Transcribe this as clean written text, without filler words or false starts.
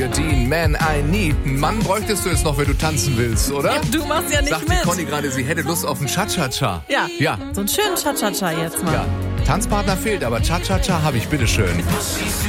Dean, Man, I Need. Einen Mann bräuchtest du jetzt noch, wenn du tanzen willst, oder? Ja, du machst ja nicht Sagt mit. die Conny gerade, sie hätte Lust auf einen Cha-Cha-Cha. Ja, so einen schönen Cha-Cha-Cha jetzt mal. Ja. Tanzpartner fehlt, aber Cha-Cha-Cha habe ich, bitteschön.